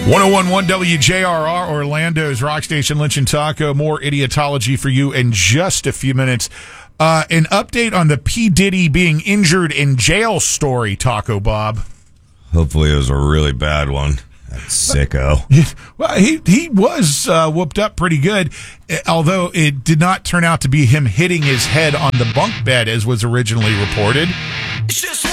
1011 WJRR, Orlando's Rock Station, Lynch and Taco. More idiotology for you in just a few minutes. An update on the P. Diddy being injured in jail story, Taco Bob. Hopefully it was a really bad one. That sicko. Well, he was whooped up pretty good, although it did not turn out to be him hitting his head on the bunk bed as was originally reported.